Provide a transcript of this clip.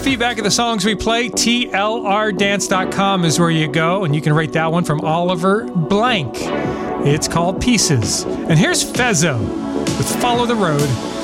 feedback of the songs we play, tlrdance.com is where you go, and you can rate that one from Oliver Blank. It's called Pieces. And here's Fezzo with Follow the Road.